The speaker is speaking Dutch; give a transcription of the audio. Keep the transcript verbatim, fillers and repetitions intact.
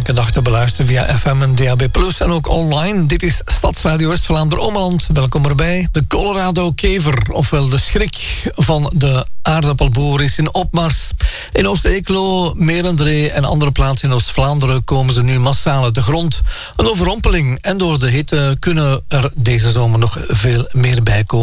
elke dag te beluisteren via F M en D A B plus, en ook online. Dit is Stadsradio West-Vlaanderen-Omland. Welkom erbij. De Colorado-kever, ofwel de schrik van de aardappelboer, is in opmars. In Oost-Eeklo, Merendree en andere plaatsen in Oost-Vlaanderen komen ze nu massaal uit de grond. Een overrompeling, en door de hitte kunnen er deze zomer nog veel meer bij komen.